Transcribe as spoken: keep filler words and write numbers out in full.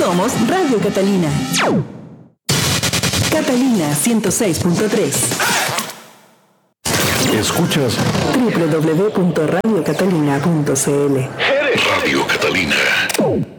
Somos Radio Catalina. Catalina ciento seis punto tres. Escuchas doble u doble u doble u punto radio catalina punto c l. Radio Catalina.